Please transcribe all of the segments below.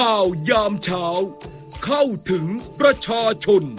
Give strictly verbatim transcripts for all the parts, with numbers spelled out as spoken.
ข่าวยามเช้าเข้าถึงประชาชน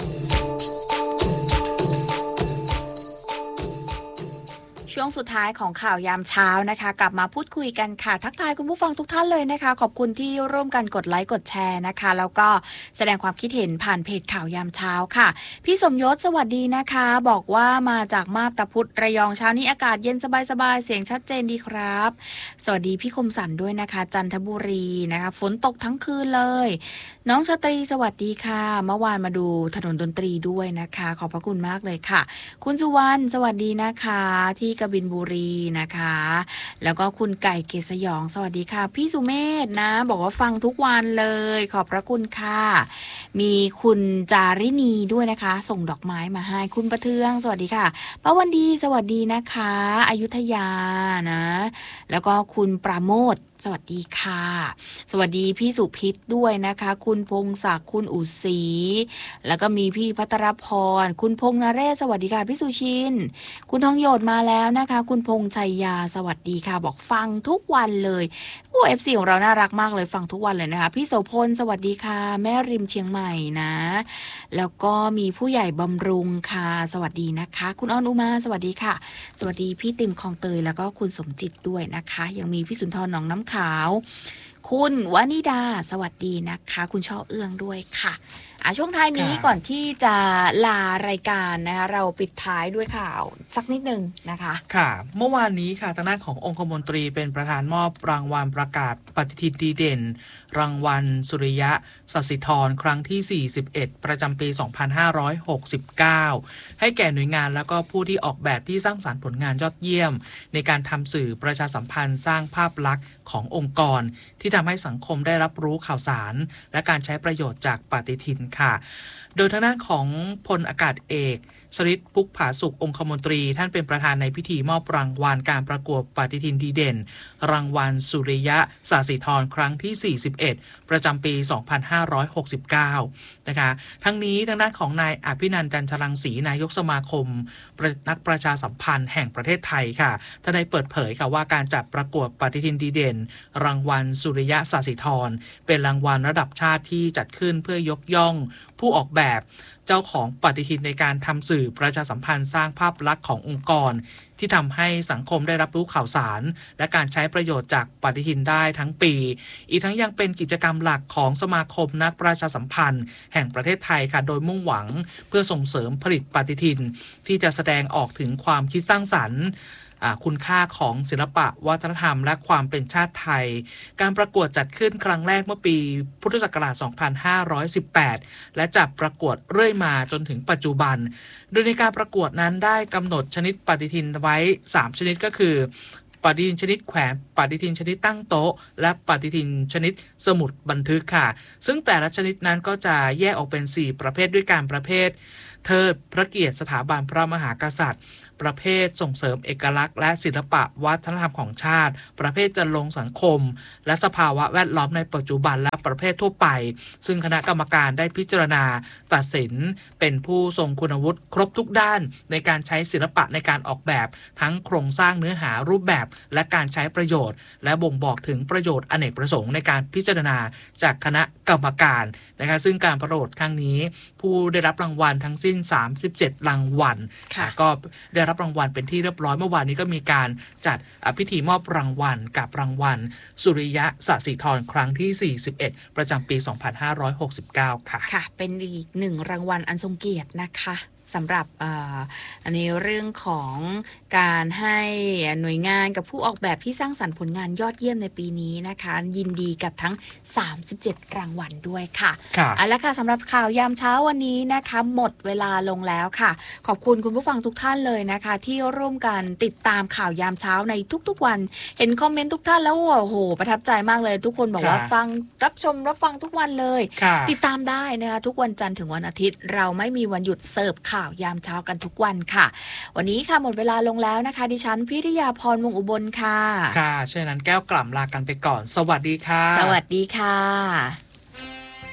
ช่วงสุดท้ายของข่าวยามเช้านะคะกลับมาพูดคุยกันค่ะทักทายคุณผู้ฟังทุกท่านเลยนะคะขอบคุณที่ร่วมกันกดไลค์กดแชร์นะคะแล้วก็แสดงความคิดเห็นผ่านเพจข่าวยามเช้าค่ะพี่สมยศสวัสดีนะคะบอกว่ามาจากมาบตาพุธระยองเช้านี้อากาศเย็นสบายๆเสียงชัดเจนดีครับสวัสดีพี่คมสันด้วยนะคะจันทบุรีนะคะฝนตกทั้งคืนเลยน้องชตรีสวัสดีค่ะเมื่อวานมาดูถนนดนตรีด้วยนะคะขอบพระคุณมากเลยค่ะคุณสุวรรณสวัสดีนะคะที่กบินบุรีนะคะแล้วก็คุณไก่เกษยองสวัสดีค่ะพี่สุเมธนะบอกว่าฟังทุกวันเลยขอบพระคุณค่ะมีคุณจารินีด้วยนะคะส่งดอกไม้มาให้คุณประเทืองสวัสดีค่ะป้าวันดีสวัสดีนะคะอยุธยานะแล้วก็คุณปราโมทสวัสดีค่ะสวัสดีพี่สุพิษด้วยนะคะคุณพงศักดิ์คุณอุศรีแล้วก็มีพี่พัทรพรคุณพงษ์นเรศสวัสดีค่ะพี่สุชินคุณทองโยดมาแล้วนะคะคุณพงษ์ชัยยาสวัสดีค่ะบอกฟังทุกวันเลยโอ้ เอฟ ซี ของเราน่ารักมากเลยฟังทุกวันเลยนะคะพี่โสพลสวัสดีค่ะแม่ริมเชียงใหม่นะแล้วก็มีผู้ใหญ่บำรุงค่ะสวัสดีนะคะคุณออนอุมาสวัสดีค่ะสวัสดีพี่ติมคลองเตยแล้วก็คุณสมจิตด้วยนะคะยังมีพี่สุนทรหนองน้ำขาวคุณวนิดาสวัสดีนะคะคุณช่อเอื้องด้วยค่ะอ่ะช่วงท้ายนี้ก่อนที่จะลารายการนะคะเราปิดท้ายด้วยข่าวสักนิดนึงนะคะค่ะเมื่อวานนี้ค่ะทางด้านขององคมนตรีเป็นประธานมอบรางวัลประกาศปฏิทินดีเด่นรางวัลสุริยะสศิธรครั้งที่สี่สิบเอ็ดประจำปีสองพันห้าร้อยหกสิบเก้าให้แก่หน่วยงานแล้วก็ผู้ที่ออกแบบที่สร้างสรรค์ผลงานยอดเยี่ยมในการทำสื่อประชาสัมพันธ์สร้างภาพลักษณ์ขององค์กรที่ทำให้สังคมได้รับรู้ข่าวสารและการใช้ประโยชน์จากปฏิทินค่ะโดยทางด้านของพลอากาศเอกชริตพุกผาสุของคมนตรีท่านเป็นประธานในพิธีมอบรางวัลการประกวดปฏิทินดีเด่นรางวัลสุริยะสศิธรครั้งที่สี่สิบเอ็ดประจำปีสองพันห้าร้อยหกสิบเก้านะคะทั้งนี้ทางด้านของนายอภินันท์จันทรังสีนายกสมาคมนักประชาสัมพันธ์แห่งประเทศไทยค่ะท่านได้เปิดเผยค่ะว่าการจัดประกวดปฏิทินดีเด่นรางวัลสุริยะสศิธรเป็นรางวัลระดับชาติที่จัดขึ้นเพื่อยกย่องผู้ออกแบบเจ้าของปฏิทินในการทำสื่อประชาสัมพันธ์สร้างภาพลักษณ์ขององค์กรที่ทำให้สังคมได้รับรู้ข่าวสารและการใช้ประโยชน์จากปฏิทินได้ทั้งปีอีกทั้งยังเป็นกิจกรรมหลักของสมาคมนักประชาสัมพันธ์แห่งประเทศไทยค่ะโดยมุ่งหวังเพื่อส่งเสริมผลิตปฏิทินที่จะแสดงออกถึงความคิดสร้างสรรค์คุณค่าของศิลปะวัฒนธรรมและความเป็นชาติไทยการประกวดจัดขึ้นครั้งแรกเมื่อปีพุทธศักราชสองพันห้าร้อยสิบแปดและจัดประกวดเรื่อยมาจนถึงปัจจุบันโดยในการประกวดนั้นได้กำหนดชนิดปฏิทินไว้สามชนิดก็คือปฏิทินชนิดแขวนปฏิทินชนิดตั้งโต๊ะและปฏิทินชนิดสมุดบันทึกค่ะซึ่งแต่ละชนิดนั้นก็จะแยกออกเป็นสี่ประเภทด้วยกันประเภทเทิดพระเกียรติสถาบันพระมหากษัตริย์ประเภทส่งเสริมเอกลักษณ์และศิลปะวัฒนธรรมของชาติประเภทจันลงสังคมและสภาวะแวดล้อมในปัจจุบันและประเภททั่วไปซึ่งคณะกรรมการได้พิจารณาตัดสินเป็นผู้ทรงคุณวุฒิครบทุกด้านในการใช้ศิลปะในการออกแบบทั้งโครงสร้างเนื้อหารูปแบบและการใช้ประโยชน์และบ่งบอกถึงประโยชน์อเนกประสงค์ในการพิจารณาจากคณะกรรมการนะคะซึ่งการประกวดครั้งนี้ผู้ได้รับรางวัลทั้งสิ้นสามสิบเจ็ดรางวัลก็ได้รับรางวัลเป็นที่เรียบร้อยเมื่อวานนี้ก็มีการจัดพิธีมอบรางวัลกับรางวัลสุริยะสศิธรครั้งที่สี่สิบเอ็ดประจำปีสองพันห้าร้อยหกสิบเก้าค่ะค่ะเป็นอีกหนึ่งรางวัลอันทรงเกียรตินะคะสำหรับ อ, อันนี้เรื่องของการให้หน่วยงานกับผู้ออกแบบที่สร้างสรรค์ผลงานยอดเยี่ยมในปีนี้นะคะยินดีกับทั้งสามสิบเจ็ดรางวัลด้วยค่ะเอาละค่ะสำหรับข่าวยามเช้าวันนี้นะคะหมดเวลาลงแล้วค่ะขอบคุณคุณผู้ฟังทุกท่านเลยนะคะที่ร่วมกันติดตามข่าวยามเช้าในทุกๆวันเห็นคอมเมนต์ทุกท่านแล้วโอ้โหประทับใจมากเลยทุกคนบอกว่าฟังรับชมรับฟังทุกวันเลยติดตามได้นะคะทุกวันจันทร์ถึงวันอาทิตย์เราไม่มีวันหยุดเสิร์ฟข่าวยามเช้ากันทุกวันค่ะวันนี้ค่ะหมดเวลาลงแล้วนะคะดิฉันพิริยาพรวงอุบลค่ะค่ะเช่นนั้นแก้วกล่ำลากันไปก่อนสวัสดีค่ะสวัสดีค่ะ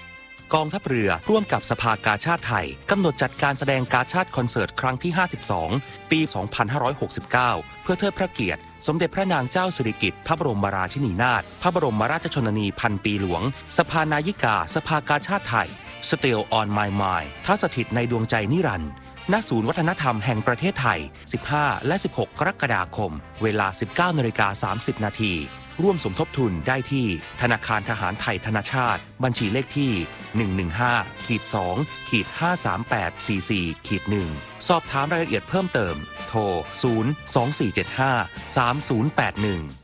กองทัพเรือร่วมกับสภากาชาดไทยกำหนดจัดการแสดงกาชาดคอนเสิร์ตครั้งที่ห้าสิบสองปี สองพันห้าร้อยหกสิบเก้า เพื่อเทิดพระเกียรติสมเด็จพระนางเจ้าสิริกิติ์พระบรมราชินีนาถพระบรมราชชนนีพันปีหลวงสภานายิกาสภากาชาดไทย Still on my mind ท้าสถิตในดวงใจนิรันดร์ณศูนย์วัฒนธรรมแห่งประเทศไทย สิบห้า และ สิบหก กรกฎาคม เวลา สิบเก้านาฬิกาสามสิบนาทีร่วมสมทบทุนได้ที่ธนาคารทหารไทยธนชาติบัญชีเลขที่ หนึ่ง หนึ่ง ห้า สอง ห้า สาม แปด สี่ สี่ หนึ่ง สอบถามรายละเอียดเพิ่มเติมโทร ศูนย์ สอง สี่ เจ็ด ห้า สาม ศูนย์ แปด หนึ่ง